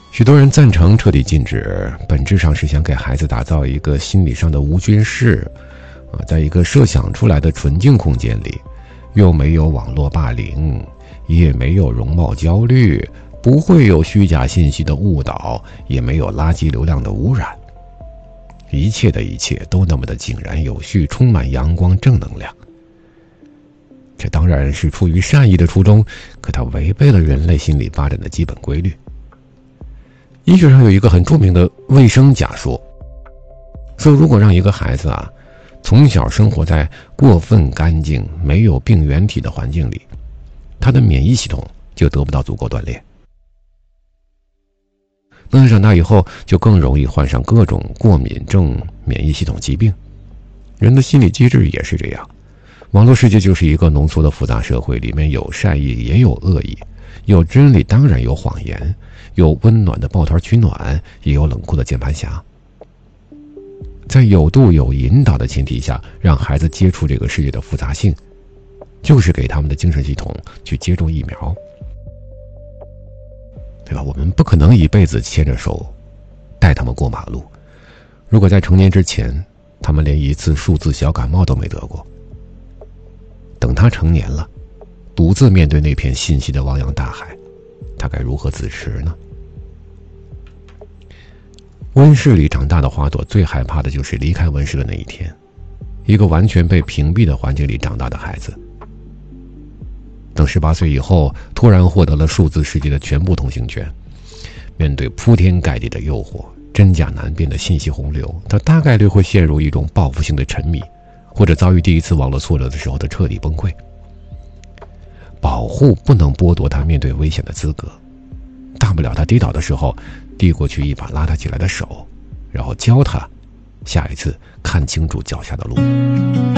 许多人赞成彻底禁止，本质上是想给孩子打造一个心理上的无菌室，在一个设想出来的纯净空间里，又没有网络霸凌，也没有容貌焦虑，不会有虚假信息的误导，也没有垃圾流量的污染。一切的一切都那么的井然有序，充满阳光正能量。这当然是出于善意的初衷，可它违背了人类心理发展的基本规律。医学上有一个很著名的卫生假说，说如果让一个孩子从小生活在过分干净、没有病原体的环境里，他的免疫系统就得不到足够锻炼。那长大以后就更容易患上各种过敏症、免疫系统疾病。人的心理机制也是这样。网络世界就是一个浓缩的复杂社会，里面有善意也有恶意，有真理当然有谎言，有温暖的抱团取暖，也有冷酷的键盘侠。在有度有引导的前提下，让孩子接触这个世界的复杂性，就是给他们的精神系统去接种疫苗，对吧？我们不可能一辈子牵着手带他们过马路，如果在成年之前他们连一次数字小感冒都没得过，等他成年了，独自面对那片信息的汪洋大海，他该如何自持呢？温室里长大的花朵最害怕的就是离开温室的那一天。一个完全被屏蔽的环境里长大的孩子，等18岁以后突然获得了数字世界的全部通行权，面对铺天盖地的诱惑、真假难辨的信息洪流，他大概率会陷入一种报复性的沉迷，或者遭遇第一次网络挫折的时候的彻底崩溃。保护不能剥夺他面对危险的资格，大不了他跌倒的时候递过去一把拉他起来的手，然后教他下一次看清楚脚下的路。